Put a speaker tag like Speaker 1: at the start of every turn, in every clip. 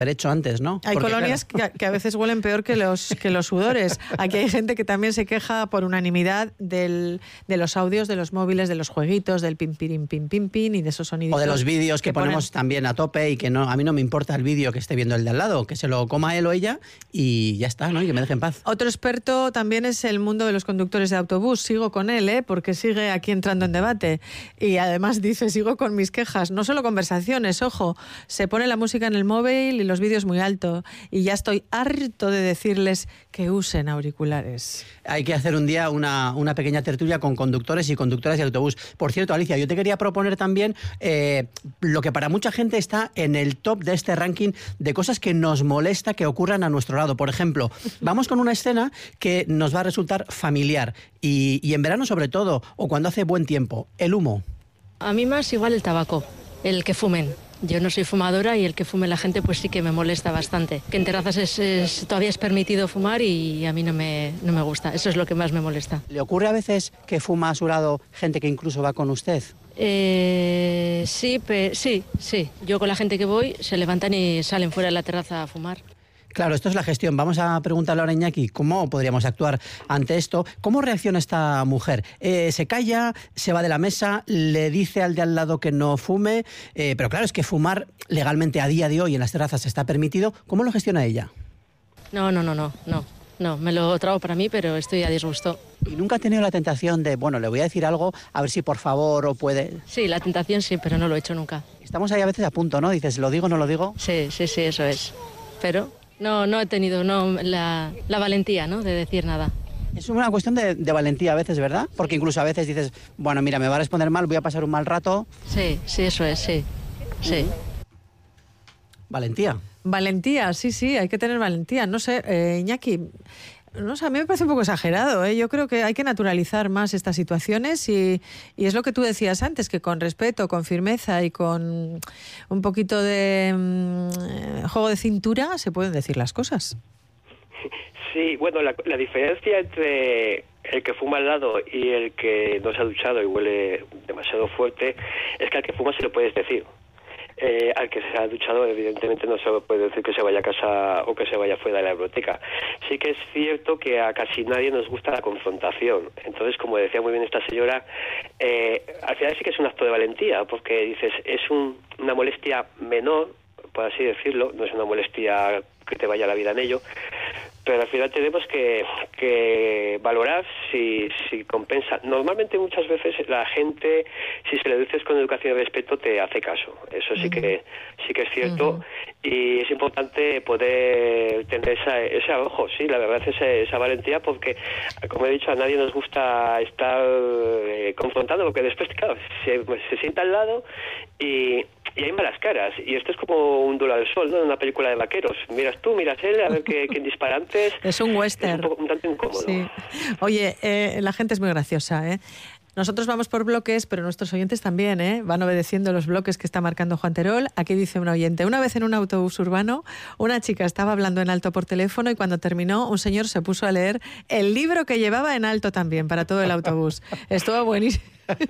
Speaker 1: hecho antes, ¿no?
Speaker 2: Hay colonias que a veces huelen peor que los sudores. Aquí hay gente que también se queja por unanimidad de los audios de los móviles, de los jueguitos, del pim, pirim, pim, pim, pim y de esos sonidos.
Speaker 1: O de los vídeos que ponemos también a tope y que a mí no me importa el vídeo que esté viendo el de al lado, que se lo coma él o ella y ya está, ¿no? Y que me deje en paz.
Speaker 2: Otro experto también es el mundo de los conductores de autobús. Sigo con él, porque sigue aquí entrando en debate. Y además dice, sigo con mis quejas. No solo conversaciones, ojo, se pone la música en el móvil y los vídeos muy alto y ya estoy harto de decirles que usen auriculares.
Speaker 1: Hay que hacer un día una pequeña tertulia con conductores y conductoras de autobús. Por cierto, Alicia, yo te quería proponer también lo que para mucha gente está en el top de este ranking de cosas que nos molesta que ocurran a nuestro lado. Por ejemplo, vamos con una escena que nos va a resultar familiar y en verano sobre todo, o cuando hace buen tiempo, el humo.
Speaker 3: A mí más igual el tabaco, el que fumen. Yo no soy fumadora y el que fume la gente pues sí que me molesta bastante. Que en terrazas todavía es permitido fumar y a mí no me gusta. Eso es lo que más me molesta.
Speaker 1: ¿Le ocurre a veces que fuma a su lado gente que incluso va con usted?
Speaker 3: Sí. Yo con la gente que voy se levantan y salen fuera de la terraza a fumar.
Speaker 1: Claro, esto es la gestión. Vamos a preguntarle ahora a Iñaki cómo podríamos actuar ante esto. ¿Cómo reacciona esta mujer? ¿Se calla? ¿Se va de la mesa? ¿Le dice al de al lado que no fume? Pero claro, es que fumar legalmente a día de hoy en las terrazas está permitido. ¿Cómo lo gestiona ella?
Speaker 3: No, me lo trago para mí, pero estoy a disgusto.
Speaker 1: ¿Y nunca ha tenido la tentación de, le voy a decir algo, a ver si por favor o puede?
Speaker 3: Sí, la tentación sí, pero no lo he hecho nunca.
Speaker 1: Estamos ahí a veces a punto, ¿no? Dices, ¿lo digo o no lo digo?
Speaker 3: Sí, eso es. Pero no he tenido la valentía, ¿no?, de decir nada.
Speaker 1: Es una cuestión de valentía a veces, ¿verdad? Porque incluso a veces dices, bueno, mira, me va a responder mal, voy a pasar un mal rato.
Speaker 3: Sí, eso es, sí.
Speaker 1: Valentía.
Speaker 2: Valentía, sí, hay que tener valentía. No sé, Iñaki, no sé, a mí me parece un poco exagerado, ¿eh? Yo creo que hay que naturalizar más estas situaciones y es lo que tú decías antes, que con respeto, con firmeza y con un poquito de juego de cintura se pueden decir las cosas.
Speaker 4: Sí, bueno, la diferencia entre el que fuma al lado y el que no se ha duchado y huele demasiado fuerte es que al que fuma se lo puedes decir. Al que se ha duchado, evidentemente no se puede decir que se vaya a casa o que se vaya fuera de la biblioteca. Sí que es cierto que a casi nadie nos gusta la confrontación. Entonces, como decía muy bien esta señora, al final sí que es un acto de valentía, porque dices, es una molestia menor, por así decirlo, no es una molestia que te vaya la vida en ello, pero al final tenemos que valorar si compensa. Normalmente muchas veces la gente, si se le dices con educación y respeto, te hace caso. Eso sí que es cierto. Y es importante poder tener ese arrojo, sí, la verdad es esa valentía, porque como he dicho, a nadie nos gusta estar confrontando, porque después, claro, se sienta al lado y hay malas caras, y esto es como un duelo al sol, ¿no?, en una película de vaqueros. Miras tú, miras él, a ver quién dispara antes.
Speaker 2: Es un western.
Speaker 4: Es un tanto incómodo.
Speaker 2: Sí. Oye, la gente es muy graciosa, ¿eh? Nosotros vamos por bloques, pero nuestros oyentes también, ¿eh? Van obedeciendo los bloques que está marcando Juan Terol. Aquí dice un oyente: una vez en un autobús urbano, una chica estaba hablando en alto por teléfono y cuando terminó, un señor se puso a leer el libro que llevaba en alto también para todo el autobús. Estuvo buenísimo.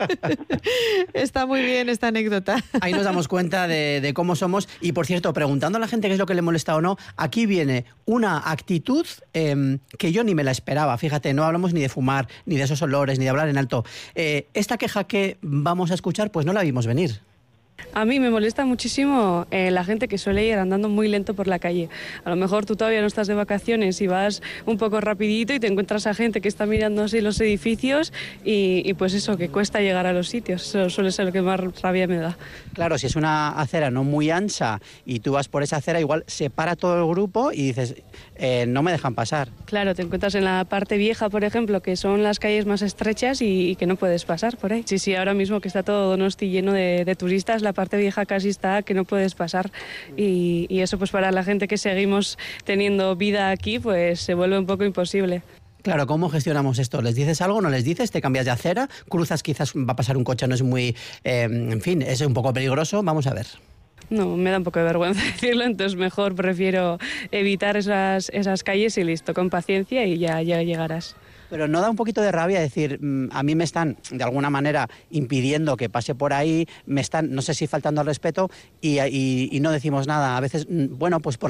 Speaker 2: Está muy bien esta anécdota.
Speaker 1: Ahí nos damos cuenta de cómo somos. Y por cierto, preguntando a la gente qué es lo que le molesta o no, aquí viene una actitud que yo ni me la esperaba. Fíjate, no hablamos ni de fumar, ni de esos olores, ni de hablar en alto. Esta queja que vamos a escuchar, pues no la vimos venir.
Speaker 5: A mí me molesta muchísimo la gente que suele ir andando muy lento por la calle. A lo mejor tú todavía no estás de vacaciones y vas un poco rapidito y te encuentras a gente que está mirando así los edificios y pues eso, que cuesta llegar a los sitios. Eso suele ser lo que más rabia me da.
Speaker 1: Claro, si es una acera no muy ancha y tú vas por esa acera, igual se para todo el grupo y dices, no me dejan pasar.
Speaker 5: Claro, te encuentras en la parte vieja, por ejemplo, que son las calles más estrechas y que no puedes pasar por ahí. Sí, ahora mismo que está todo Donosti lleno de turistas, la parte vieja casi está que no puedes pasar y eso pues para la gente que seguimos teniendo vida aquí pues se vuelve un poco imposible.
Speaker 1: Claro, ¿cómo gestionamos esto? ¿Les dices algo? ¿No les dices? ¿Te cambias de acera? ¿Cruzas? Quizás va a pasar un coche, no es muy... en fin, es un poco peligroso. Vamos a ver.
Speaker 5: No, me da un poco de vergüenza decirlo, entonces mejor prefiero evitar esas calles y listo, con paciencia y ya llegarás.
Speaker 1: Pero ¿no da un poquito de rabia decir, a mí me están de alguna manera impidiendo que pase por ahí, me están, no sé si faltando al respeto y no decimos nada? A veces, bueno, pues por